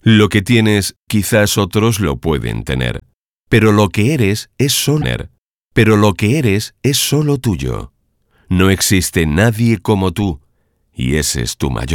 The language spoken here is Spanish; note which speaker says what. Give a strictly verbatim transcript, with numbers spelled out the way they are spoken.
Speaker 1: Lo que tienes, quizás otros lo pueden tener, pero lo que eres es solo, pero lo que eres es solo tuyo. No existe nadie como tú, y ese es tu mayor